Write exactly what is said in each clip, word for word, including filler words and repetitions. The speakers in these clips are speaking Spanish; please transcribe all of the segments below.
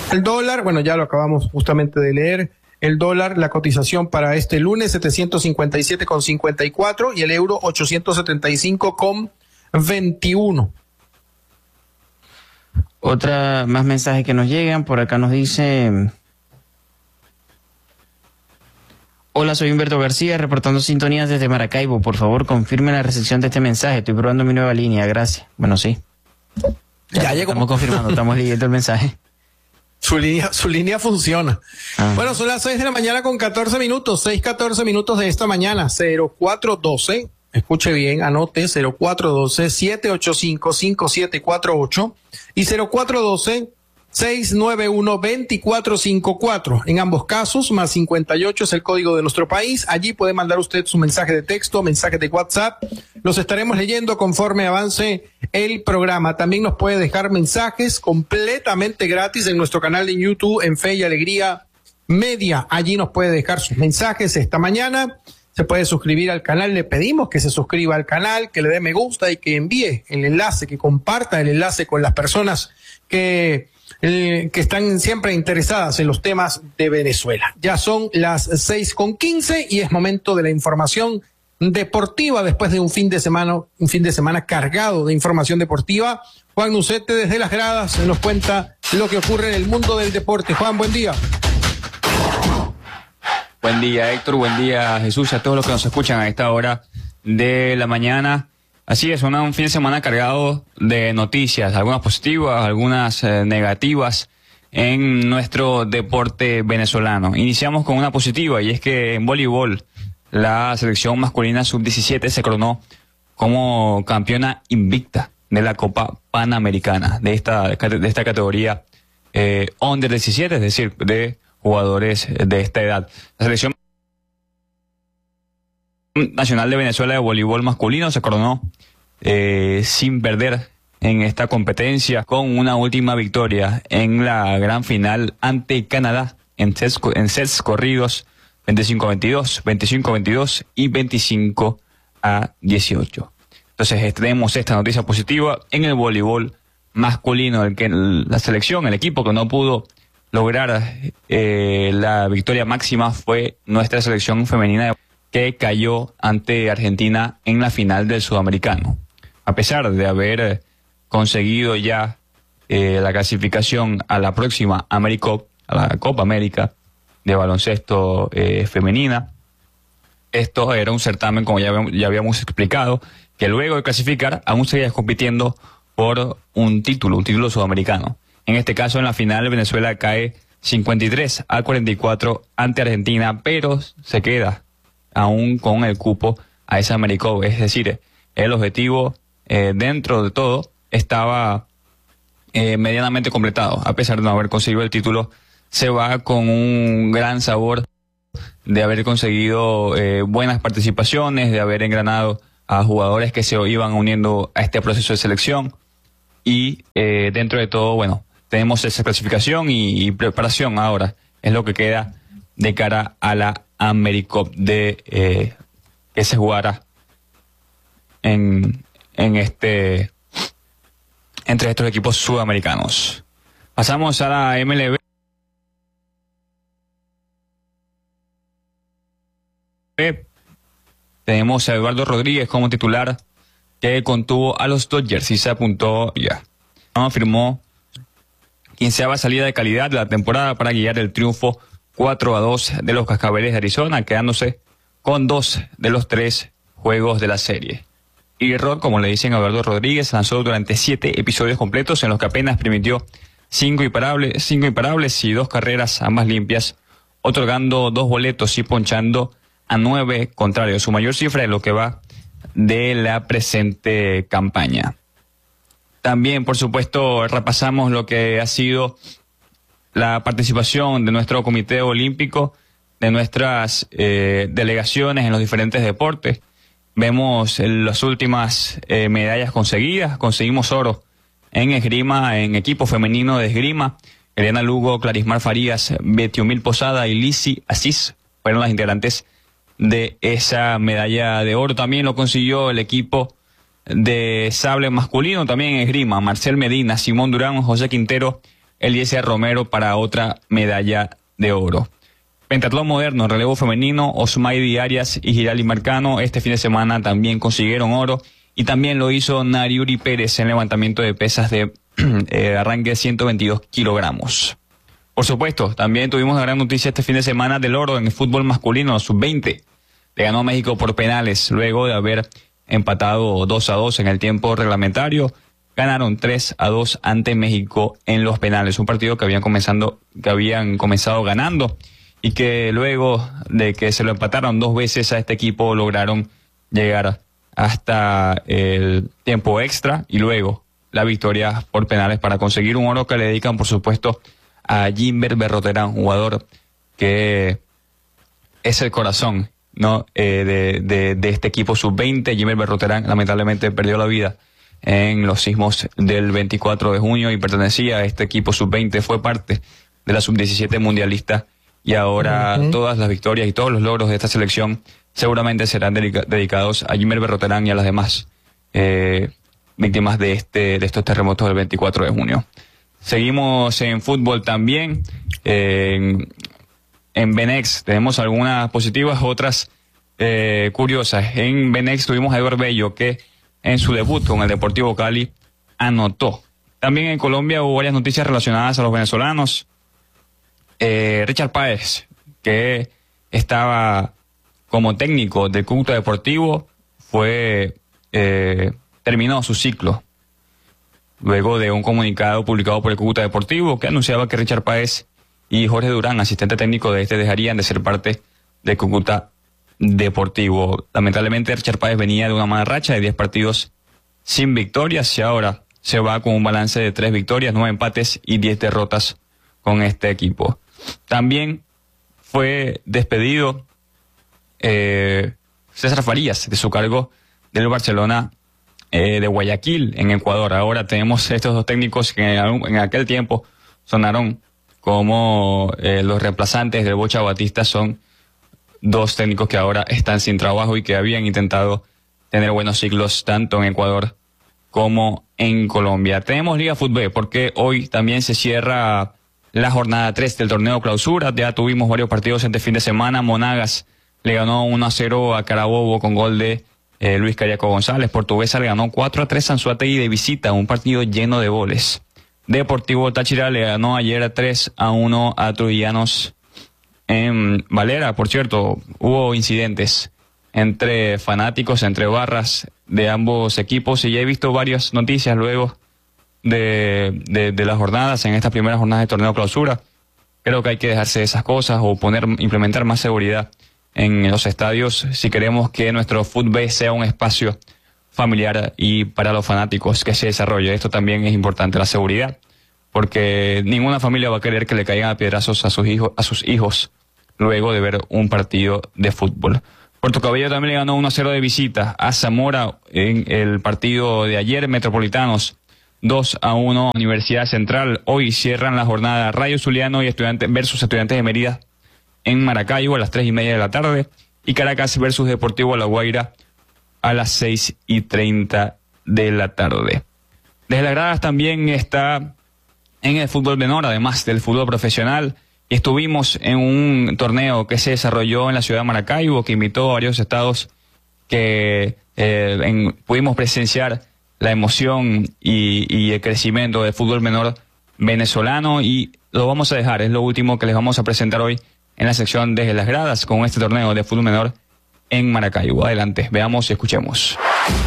El dólar, bueno, ya lo acabamos justamente de leer. El dólar, la cotización para este lunes, setecientos cincuenta y siete con cincuenta y cuatro, y el euro, ochocientos setenta y cinco con veintiuno. Otra, más mensajes que nos llegan. Por acá nos dice: hola, soy Humberto García, reportando sintonías desde Maracaibo. Por favor, confirme la recepción de este mensaje. Estoy probando mi nueva línea, gracias. Bueno, sí. Ya, ya llegó. Estamos confirmando, estamos leyendo el mensaje. Su línea, su línea funciona. Ah. Bueno, son las seis de la mañana con catorce minutos, seis catorce minutos de esta mañana, cero cuatro doce, escuche bien, anote, cero cuatro doce, siete ocho cinco, cinco siete cuatro ocho y cero cuatro doce, seis nueve uno, dos cuatro cinco cuatro. En ambos casos, más cincuenta y ocho es el código de nuestro país. Allí puede mandar usted su mensaje de texto, mensaje de WhatsApp. Los estaremos leyendo conforme avance el programa. También nos puede dejar mensajes completamente gratis en nuestro canal de YouTube, en Fe y Alegría Media. Allí nos puede dejar sus mensajes esta mañana. Se puede suscribir al canal. Le pedimos que se suscriba al canal, que le dé me gusta y que envíe el enlace, que comparta el enlace con las personas que... Eh, que están siempre interesadas en los temas de Venezuela. Ya son las seis con quince y es momento de la información deportiva después de un fin de semana, un fin de semana cargado de información deportiva. Juan Nucete desde las gradas nos cuenta lo que ocurre en el mundo del deporte. Juan, buen día. Buen día, Héctor, buen día, Jesús, a todos los que nos escuchan a esta hora de la mañana. Así es, una, un fin de semana cargado de noticias, algunas positivas, algunas eh, negativas en nuestro deporte venezolano. Iniciamos con una positiva, y es que en voleibol la selección masculina sub diecisiete se coronó como campeona invicta de la Copa Panamericana, de esta, de esta categoría eh, under diecisiete, es decir, de jugadores de esta edad. La selección nacional de Venezuela de voleibol masculino se coronó eh, sin perder en esta competencia, con una última victoria en la gran final ante Canadá en sets, en sets corridos veinticinco a veintidós, veinticinco a veintidós y veinticinco a dieciocho. Entonces tenemos esta noticia positiva en el voleibol masculino, el que la selección, el equipo que no pudo lograr eh, la victoria máxima fue nuestra selección femenina, que cayó ante Argentina en la final del Sudamericano. A pesar de haber conseguido ya eh, la clasificación a la próxima AmeriCup, a la Copa América de baloncesto eh, femenina, esto era un certamen, como ya, ya habíamos explicado, que luego de clasificar aún seguía compitiendo por un título, un título sudamericano. En este caso, en la final, Venezuela cae cincuenta y tres a cuarenta y cuatro ante Argentina, pero se queda aún con el cupo a esa AmeriCup. Es decir, el objetivo eh, dentro de todo estaba eh, medianamente completado. A pesar de no haber conseguido el título, se va con un gran sabor de haber conseguido eh, buenas participaciones, de haber engranado a jugadores que se iban uniendo a este proceso de selección, y eh, dentro de todo, bueno, tenemos esa clasificación y, y preparación ahora. Es lo que queda de cara a la AmeriCup de eh, que se jugará en, en este entre estos equipos sudamericanos. Pasamos a la M L B. Tenemos a Eduardo Rodríguez como titular, que contuvo a los Dodgers y se apuntó ya. Firmó quinceava salida de calidad de la temporada para guiar el triunfo cuatro a dos de los Cascabeles de Arizona, quedándose con dos de los tres juegos de la serie. Y Rod, como le dicen a Eduardo Rodríguez, lanzó durante siete episodios completos en los que apenas permitió cinco imparables, cinco imparables y dos carreras, ambas limpias, otorgando dos boletos y ponchando a nueve contrarios, su mayor cifra de lo que va de la presente campaña. También, por supuesto, repasamos lo que ha sido la participación de nuestro Comité Olímpico, de nuestras eh, delegaciones en los diferentes deportes. Vemos las últimas eh, medallas conseguidas. Conseguimos oro en esgrima, en equipo femenino de esgrima. Eliana Lugo, Clarismar Farías, Betiomil Posada y Lisi Asís fueron las integrantes de esa medalla de oro. También lo consiguió el equipo de sable masculino, también en esgrima. Marcel Medina, Simón Durán, José Quintero, Eliezer Romero para otra medalla de oro. Pentatlón moderno, relevo femenino, Osmaidi Arias y Girali Marcano este fin de semana también consiguieron oro, y también lo hizo Nariuri Pérez en levantamiento de pesas de eh, arranque de ciento veintidós kilogramos. Por supuesto, también tuvimos una gran noticia este fin de semana del oro en el fútbol masculino, sub veinte. Le ganó México por penales luego de haber empatado dos a dos en el tiempo reglamentario. Ganaron tres a dos ante México en los penales, un partido que habían comenzando, que habían comenzado ganando y que luego de que se lo empataron dos veces a este equipo lograron llegar hasta el tiempo extra y luego la victoria por penales para conseguir un oro que le dedican, por supuesto, a Jimber Berroterán, jugador que es el corazón, ¿no? eh, de, de, de este equipo sub veinte. Jimber Berroterán lamentablemente perdió la vida en los sismos del veinticuatro de junio y pertenecía a este equipo sub veinte, fue parte de la sub diecisiete mundialista, y ahora uh-huh. todas las victorias y todos los logros de esta selección seguramente serán dedicados a Jimber Berroterán y a las demás eh, víctimas de este de estos terremotos del veinticuatro de junio. Seguimos en fútbol también. En, en Benex tenemos algunas positivas, otras eh, curiosas. En Benex tuvimos a Eduardo Bello, que en su debut con el Deportivo Cali anotó. También en Colombia hubo varias noticias relacionadas a los venezolanos. Eh, Richard Páez, que estaba como técnico del Cúcuta Deportivo, fue eh, terminó su ciclo luego de un comunicado publicado por el Cúcuta Deportivo que anunciaba que Richard Páez y Jorge Durán, asistente técnico de este, dejarían de ser parte del Cúcuta Deportivo. Lamentablemente Richard Páez venía de una mala racha de diez partidos sin victorias y ahora se va con un balance de tres victorias, nueve empates y diez derrotas con este equipo. También fue despedido eh, César Farías de su cargo del Barcelona eh, de Guayaquil en Ecuador. Ahora tenemos estos dos técnicos que en, en aquel tiempo sonaron como eh, los reemplazantes del Bocha Batista. Son dos técnicos que ahora están sin trabajo y que habían intentado tener buenos ciclos tanto en Ecuador como en Colombia. Tenemos Liga Fútbol porque hoy también se cierra la jornada tres del torneo clausura. Ya tuvimos varios partidos este fin de semana. Monagas le ganó uno a cero a Carabobo con gol de eh, Luis Cariaco González. Portuguesa le ganó cuatro a tres a Anzoátegui de visita, un partido lleno de goles. Deportivo Táchira le ganó ayer tres a uno a Trujillanos en Valera. Por cierto, hubo incidentes entre fanáticos, entre barras de ambos equipos, y ya he visto varias noticias luego de, de, de las jornadas, en estas primeras jornadas de torneo clausura. Creo que hay que dejarse de esas cosas o poner, implementar más seguridad en los estadios si queremos que nuestro fútbol sea un espacio familiar y para los fanáticos que se desarrolle. Esto también es importante, la seguridad, porque ninguna familia va a querer que le caigan a piedrazos a sus hijos, a sus hijos luego de ver un partido de fútbol. Puerto Cabello también le ganó uno a cero de visita a Zamora en el partido de ayer. Metropolitanos dos a uno a Universidad Central. Hoy cierran la jornada Rayo Zuliano y Estudiantes versus Estudiantes de Mérida en Maracaibo a las tres y media de la tarde, y Caracas versus Deportivo La Guaira a las seis y treinta de la tarde. Desde las gradas también está en el fútbol menor, además del fútbol profesional. Estuvimos en un torneo que se desarrolló en la ciudad de Maracaibo, que invitó a varios estados, que eh, en, pudimos presenciar la emoción y, y el crecimiento del fútbol menor venezolano, y lo vamos a dejar, es lo último que les vamos a presentar hoy en la sección Desde las gradas con este torneo de fútbol menor en Maracaibo. Adelante, veamos y escuchemos.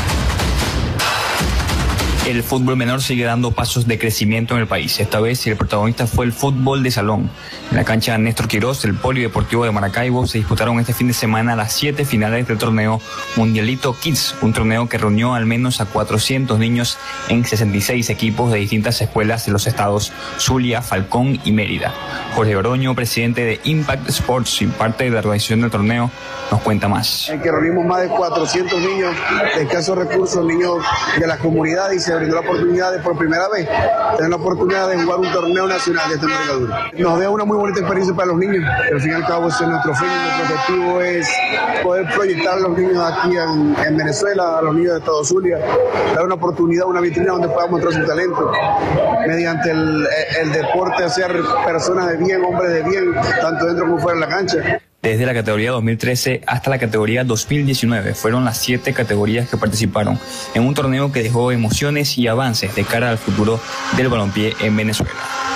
El fútbol menor sigue dando pasos de crecimiento en el país. Esta vez el protagonista fue el fútbol de salón. En la cancha Néstor Quirós del Polideportivo de Maracaibo se disputaron este fin de semana las siete finales del torneo Mundialito Kids, un torneo que reunió al menos a cuatrocientos niños en sesenta y seis equipos de distintas escuelas de los estados Zulia, Falcón y Mérida. Jorge Oroño, presidente de Impact Sports y parte de la organización del torneo, nos cuenta más. En que reunimos más de cuatrocientos niños de escasos recursos, niños de la comunidad, y se brindó la oportunidad de, por primera vez, tener la oportunidad de jugar un torneo nacional de esta envergadura. Nos deja una muy bonita experiencia para los niños, pero al fin y al cabo ese es nuestro fin, nuestro objetivo es poder proyectar a los niños aquí en, en Venezuela, a los niños de Estado Zulia, dar una oportunidad, una vitrina donde puedan mostrar su talento, mediante el, el deporte, hacer personas de bien, hombres de bien, tanto dentro como fuera de la cancha. Desde la categoría dos mil trece hasta la categoría dos mil diecinueve fueron las siete categorías que participaron en un torneo que dejó emociones y avances de cara al futuro del balompié en Venezuela.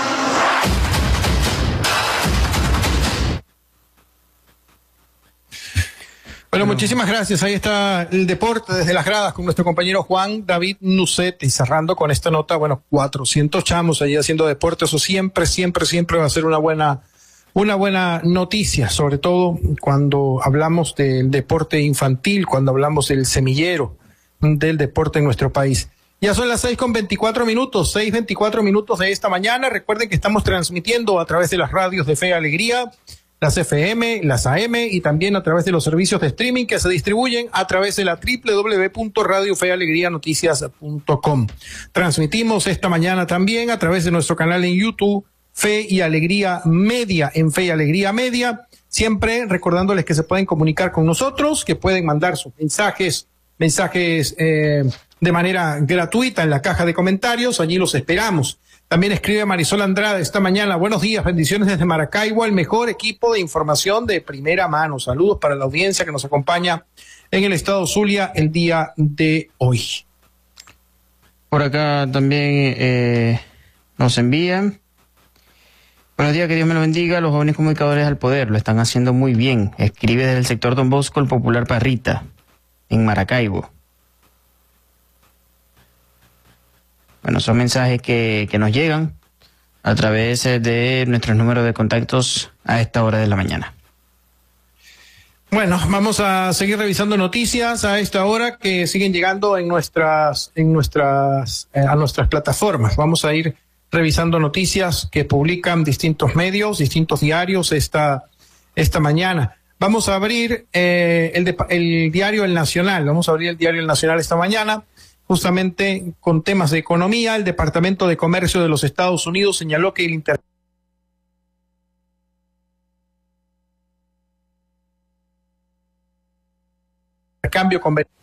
Bueno, muchísimas gracias. Ahí está el deporte desde las gradas con nuestro compañero Juan David Nucet. Y cerrando con esta nota, bueno, cuatrocientos chamos allí haciendo deporte. Eso siempre, siempre, siempre va a ser una buena, una buena noticia, sobre todo cuando hablamos del deporte infantil, cuando hablamos del semillero del deporte en nuestro país. Ya son las seis con veinticuatro minutos, seis veinticuatro minutos de esta mañana. Recuerden que estamos transmitiendo a través de las radios de Fe y Alegría, las F M, las A M y también a través de los servicios de streaming que se distribuyen a través de la doble u doble u doble u punto radio fe alegría noticias punto com. Transmitimos esta mañana también a través de nuestro canal en YouTube, Fe y Alegría Media, en Fe y Alegría Media, siempre recordándoles que se pueden comunicar con nosotros, que pueden mandar sus mensajes, mensajes eh, de manera gratuita en la caja de comentarios, allí los esperamos. También escribe Marisol Andrade esta mañana: buenos días, bendiciones desde Maracaibo, el mejor equipo de información de primera mano. Saludos para la audiencia que nos acompaña en el estado Zulia el día de hoy. Por acá también eh, nos envían: buenos días, que Dios me lo bendiga, los jóvenes comunicadores al poder, lo están haciendo muy bien. Escribe desde el sector Don Bosco, el popular Parrita, en Maracaibo. Bueno, son mensajes que, que nos llegan a través de nuestros números de contactos a esta hora de la mañana. Bueno, vamos a seguir revisando noticias a esta hora que siguen llegando en nuestras, en nuestras, eh, a nuestras plataformas. Vamos a ir revisando noticias que publican distintos medios, distintos diarios esta, esta mañana. Vamos a abrir eh, el, de, el diario El Nacional. Vamos a abrir el diario El Nacional esta mañana, justamente con temas de economía. El Departamento de Comercio de los Estados Unidos señaló que el inter cambio con